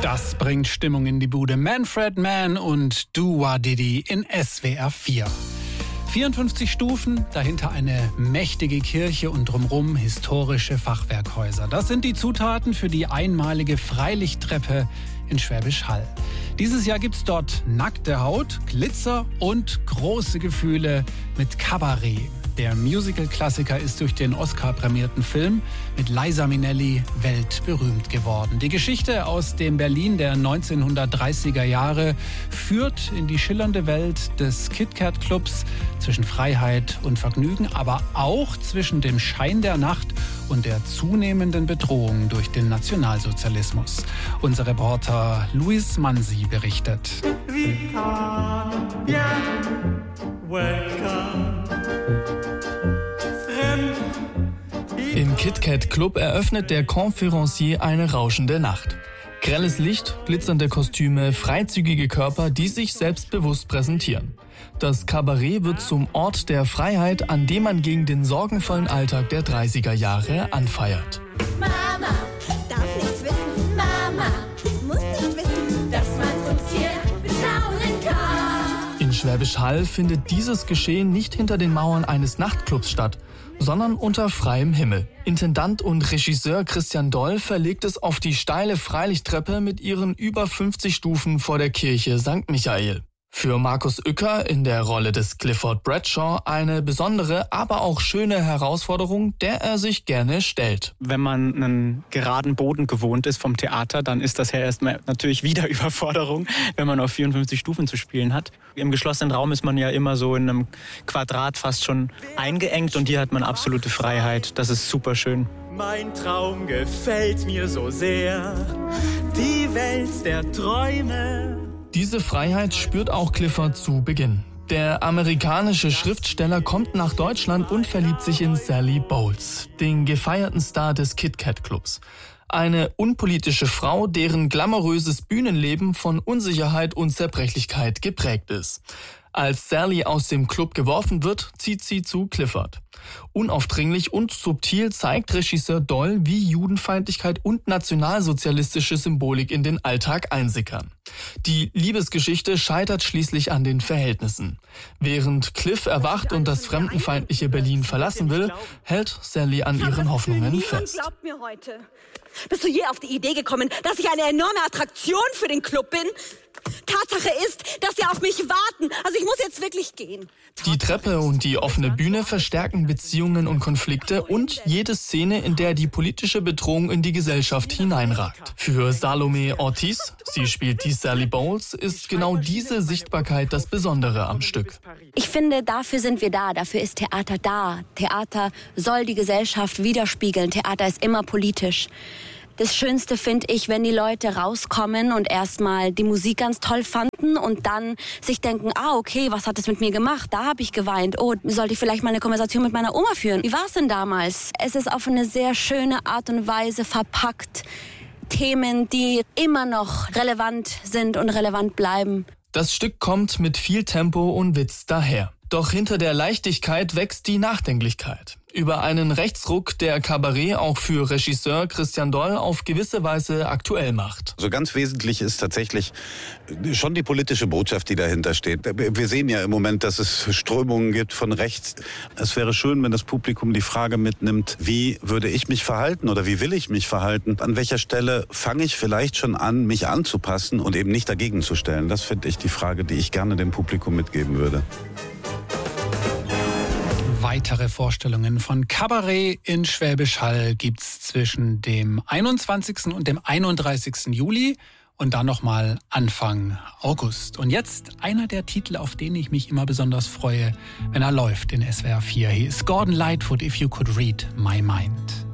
Das bringt Stimmung in die Bude. Manfred Mann und Dua Diddy in SWR 4. 54 Stufen, dahinter eine mächtige Kirche und drumherum historische Fachwerkhäuser. Das sind die Zutaten für die einmalige Freilichttreppe in Schwäbisch Hall. Dieses Jahr gibt's dort nackte Haut, Glitzer und große Gefühle mit Kabarett. Der Musical-Klassiker ist durch den Oscar-prämierten Film mit Liza Minnelli weltberühmt geworden. Die Geschichte aus dem Berlin der 1930er Jahre führt in die schillernde Welt des KitKat-Clubs zwischen Freiheit und Vergnügen, aber auch zwischen dem Schein der Nacht und der zunehmenden Bedrohung durch den Nationalsozialismus. Unser Reporter Luis Mansi berichtet. Im KitKat Club eröffnet der Conférencier eine rauschende Nacht. Grelles Licht, glitzernde Kostüme, freizügige Körper, die sich selbstbewusst präsentieren. Das Kabarett wird zum Ort der Freiheit, an dem man gegen den sorgenvollen Alltag der 30er Jahre anfeiert. Mama, darf nichts wissen, Mama, muss nicht wissen, dass man uns hier bestaunen kann. In Schwäbisch Hall findet dieses Geschehen nicht hinter den Mauern eines Nachtclubs statt, sondern unter freiem Himmel. Intendant und Regisseur Christian Doll verlegt es auf die steile Freilichttreppe mit ihren über 50 Stufen vor der Kirche St. Michael. Für Markus Uecker in der Rolle des Clifford Bradshaw eine besondere, aber auch schöne Herausforderung, der er sich gerne stellt. Wenn man einen geraden Boden gewohnt ist vom Theater, dann ist das ja erstmal natürlich wieder Überforderung, wenn man auf 54 Stufen zu spielen hat. Im geschlossenen Raum ist man ja immer so in einem Quadrat fast schon eingeengt und hier hat man absolute Freiheit. Das ist super schön. Mein Traum gefällt mir so sehr, die Welt der Träume. Diese Freiheit spürt auch Clifford zu Beginn. Der amerikanische Schriftsteller kommt nach Deutschland und verliebt sich in Sally Bowles, den gefeierten Star des KitKat Clubs. Eine unpolitische Frau, deren glamouröses Bühnenleben von Unsicherheit und Zerbrechlichkeit geprägt ist. Als Sally aus dem Club geworfen wird, zieht sie zu Clifford. Unaufdringlich und subtil zeigt Regisseur Doll, wie Judenfeindlichkeit und nationalsozialistische Symbolik in den Alltag einsickern. Die Liebesgeschichte scheitert schließlich an den Verhältnissen. Während Cliff erwacht und das fremdenfeindliche Berlin verlassen will, hält Sally an ihren Hoffnungen fest. Glaubt mir heute. Bist du je auf die Idee gekommen, dass ich eine enorme Attraktion für den Club bin? Tatsache ist, dass sie auf mich warten. Also ich muss jetzt wirklich gehen. Die Treppe und die offene Bühne verstärken Beziehungen und Konflikte und jede Szene, in der die politische Bedrohung in die Gesellschaft hineinragt. Für Salome Ortiz, sie spielt die Sally Bowles, ist genau diese Sichtbarkeit das Besondere am Stück. Ich finde, dafür sind wir da. Dafür ist Theater da. Theater soll die Gesellschaft widerspiegeln. Theater ist immer politisch. Das Schönste finde ich, wenn die Leute rauskommen und erstmal die Musik ganz toll fanden und dann sich denken, okay, was hat das mit mir gemacht? Da habe ich geweint. Oh, sollte ich vielleicht mal eine Konversation mit meiner Oma führen? Wie war es denn damals? Es ist auf eine sehr schöne Art und Weise verpackt. Themen, die immer noch relevant sind und relevant bleiben. Das Stück kommt mit viel Tempo und Witz daher. Doch hinter der Leichtigkeit wächst die Nachdenklichkeit. Über einen Rechtsruck, der Kabarett auch für Regisseur Christian Doll auf gewisse Weise aktuell macht. So ganz wesentlich ist tatsächlich schon die politische Botschaft, die dahinter steht. Wir sehen ja im Moment, dass es Strömungen gibt von rechts. Es wäre schön, wenn das Publikum die Frage mitnimmt, wie würde ich mich verhalten oder wie will ich mich verhalten? An welcher Stelle fange ich vielleicht schon an, mich anzupassen und eben nicht dagegen zu stellen? Das finde ich die Frage, die ich gerne dem Publikum mitgeben würde. Weitere Vorstellungen von Kabarett in Schwäbisch Hall gibt's zwischen dem 21. und dem 31. Juli und dann nochmal Anfang August. Und jetzt einer der Titel, auf den ich mich immer besonders freue, wenn er läuft in SWR 4. Hier ist Gordon Lightfoot, If You Could Read My Mind.